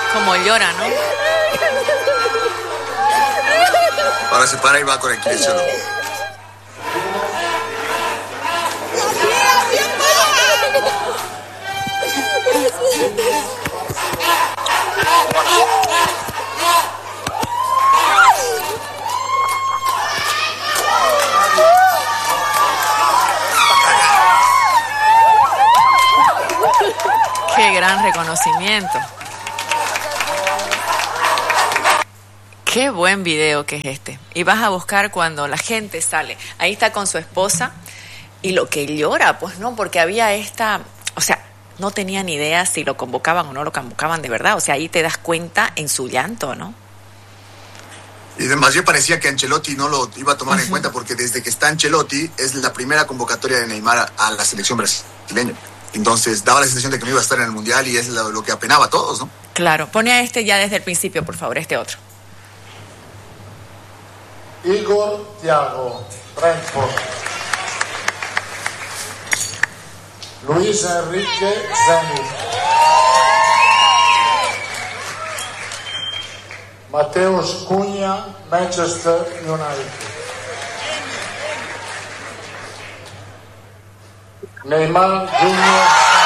Como llora, ¿no? Ahora se para y va con el Chelo. Qué gran reconocimiento. Qué buen video que es este. Y vas a buscar cuando la gente sale. Ahí está con su esposa y lo que llora, pues no, porque había o sea, no tenía ni idea si lo convocaban o no lo convocaban de verdad. O sea, ahí te das cuenta en su llanto, ¿no? Y además ya parecía que Ancelotti no lo iba a tomar en cuenta porque desde que está Ancelotti es la primera convocatoria de Neymar a la selección brasileña. Entonces daba la sensación de que no iba a estar en el Mundial y es lo que apenaba a todos, ¿no? Claro, pone a este ya desde el principio, por favor, este otro. Igor Thiago, Brentford. Luis Enrique, Zenit. Mateus Cunha, Manchester United. Neymar Jr.